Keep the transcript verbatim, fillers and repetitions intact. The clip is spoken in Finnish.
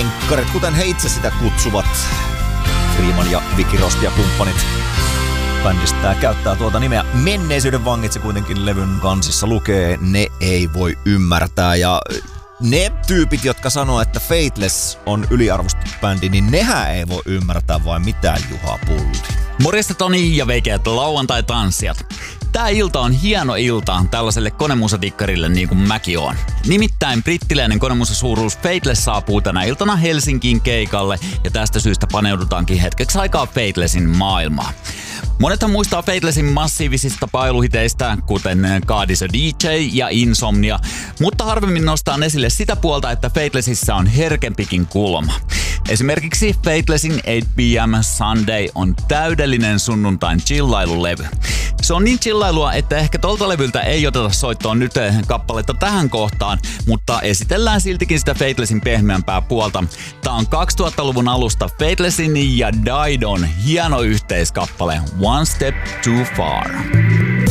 enkkarit, kuten he itse sitä kutsuvat. Freeman ja Vicky Rost ja kumppanit bändistä käyttää tuota nimeä. Menneisyyden vangit se kuitenkin levyn kansissa lukee. Ne ei voi ymmärtää. Ja ne tyypit, jotka sanoo, että Faithless on yliarvostettu bändi, niin nehän ei voi ymmärtää vain mitään Juha Pulli. Morjesta Toni ja veikeät lauantai-tanssijat. Tää ilta on hieno ilta tällaiselle konemusatikkarille niin kuin mäkin oon. Nimittäin brittiläinen konemusasuuruus Faithless saapuu tänä iltana Helsinkiin keikalle ja tästä syystä paneudutaankin hetkeksi aikaa Faithlessin maailmaa. Monethan muistaa Faithlessin massiivisista pailuhiteistä, kuten God is a D J ja Insomnia, mutta harvemmin nostaa esille sitä puolta, että Faithlessissä on herkempikin kulma. Esimerkiksi Faithlessin eight p m Sunday on täydellinen sunnuntain chillailulevy. Se on niin chillailua, että ehkä tolta levyltä ei oteta soittoon nyt kappaletta tähän kohtaan, mutta esitellään siltikin sitä Faithlessin pehmeämpää puolta. Tää on kaksituhattaluvun alusta Faithlessin ja Didon hieno yhteiskappale One Step Too Far.